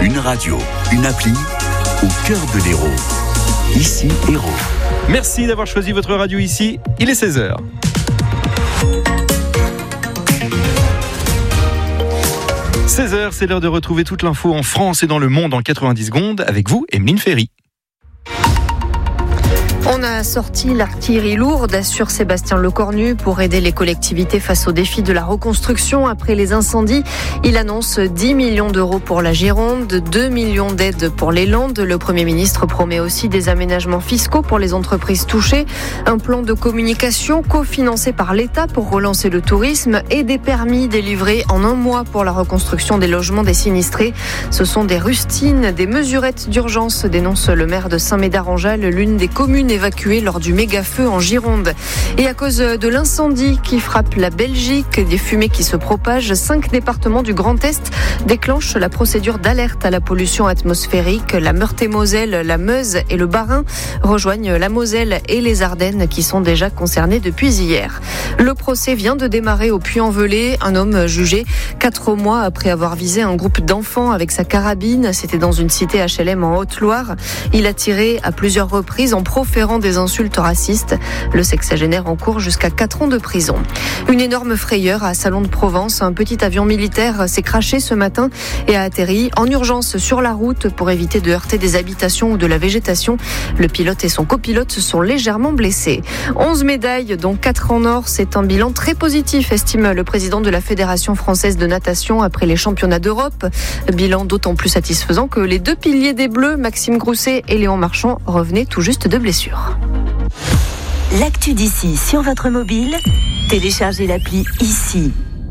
Une radio, une appli, au cœur de l'Hérault. Ici, Hérault. Merci d'avoir choisi votre radio ici. Il est 16h. « 16h, c'est l'heure de retrouver toute l'info en France et dans le monde en 90 secondes avec vous, Emeline Ferry. On a sorti l'artillerie lourde, assure Sébastien Lecornu, pour aider les collectivités face aux défis de la reconstruction après les incendies. Il annonce 10 millions d'euros pour la Gironde, 2 millions d'aides pour les Landes. Le Premier ministre promet aussi des aménagements fiscaux pour les entreprises touchées, un plan de communication cofinancé par l'État pour relancer le tourisme et des permis délivrés en un mois pour la reconstruction des logements des sinistrés. Ce sont des rustines, des mesurettes d'urgence, dénonce le maire de Saint-Médard-en-Jalles, l'une des communes évacuées lors du méga-feu en Gironde. Et à cause de l'incendie qui frappe la Belgique, des fumées qui se propagent, 5 départements du Grand Est déclenchent la procédure d'alerte à la pollution atmosphérique. La Meurthe-et-Moselle, la Meuse et le Bas-Rhin rejoignent la Moselle et les Ardennes qui sont déjà concernés depuis hier. Le procès vient de démarrer au Puy-en-Velay. Un homme jugé 4 mois après avoir visé un groupe d'enfants avec sa carabine. C'était dans une cité HLM en Haute-Loire. Il a tiré à plusieurs reprises en proférant des insultes racistes. Le sexagénaire encourt jusqu'à 4 ans de prison. Une énorme frayeur à Salon de Provence. Un petit avion militaire s'est crashé ce matin et a atterri en urgence sur la route pour éviter de heurter des habitations ou de la végétation. Le pilote et son copilote sont légèrement blessés. 11 médailles, dont 4 en or. C'est un bilan très positif, estime le président de la Fédération française de natation après les championnats d'Europe. Bilan d'autant plus satisfaisant que les 2 piliers des Bleus, Maxime Grousset et Léon Marchand, revenaient tout juste de blessures. L'actu d'ici sur votre mobile, téléchargez l'appli ici.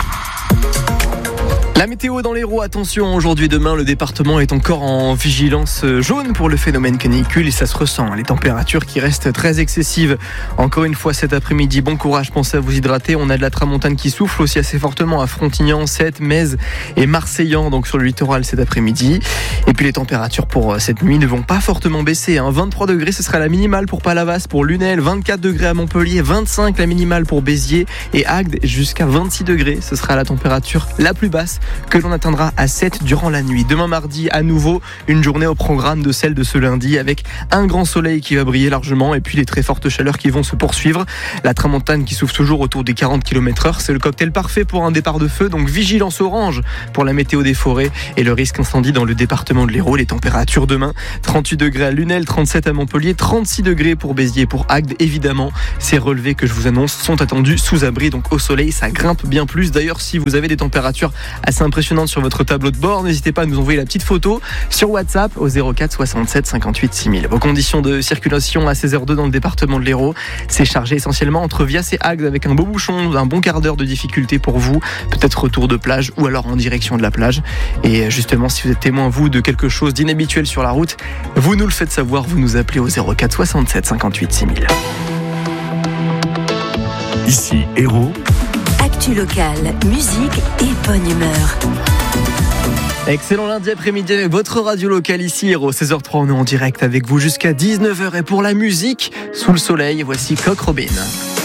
La météo dans l'Hérault, attention, aujourd'hui et demain, le département est encore en vigilance jaune pour le phénomène canicule et ça se ressent. Les températures qui restent très excessives. Encore une fois cet après-midi, bon courage, pensez à vous hydrater. On a de la tramontane qui souffle aussi assez fortement à Frontignan, Sète, Metz et Marseillan, donc sur le littoral cet après-midi. Et puis les températures pour cette nuit ne vont pas fortement baisser. 23 degrés, ce sera la minimale pour Palavas, pour Lunel, 24 degrés à Montpellier, 25 la minimale pour Béziers et Agde, jusqu'à 26 degrés. Ce sera la température la plus basse que l'on atteindra à 7 durant la nuit. Demain mardi, à nouveau, une journée au programme de celle de ce lundi avec un grand soleil qui va briller largement et puis les très fortes chaleurs qui vont se poursuivre. La tramontane qui souffle toujours autour des 40 km/h, c'est le cocktail parfait pour un départ de feu, donc vigilance orange pour la météo des forêts et le risque incendie dans le département de l'Hérault. Les températures demain, 38 degrés à Lunel, 37 à Montpellier, 36 degrés pour Béziers et pour Agde. Évidemment, ces relevés que je vous annonce sont attendus sous abri, donc au soleil, ça grimpe bien plus. D'ailleurs, si vous avez des températures assez impressionnante sur votre tableau de bord, n'hésitez pas à nous envoyer la petite photo sur WhatsApp au 04 67 58 6000. Vos conditions de circulation à 16h02 dans le département de l'Hérault, c'est chargé essentiellement entre Vias et Agde avec un beau bouchon, un bon quart d'heure de difficulté pour vous, peut-être retour de plage ou alors en direction de la plage. Et justement, si vous êtes témoin, vous, de quelque chose d'inhabituel sur la route, vous nous le faites savoir, vous nous appelez au 04 67 58 6000. Ici, Hérault. Actu locale, musique et bonne humeur. Excellent lundi après-midi avec votre radio locale ici, Hérault. 16h03, on est en direct avec vous jusqu'à 19h. Et pour la musique, sous le soleil, voici Coq Robin.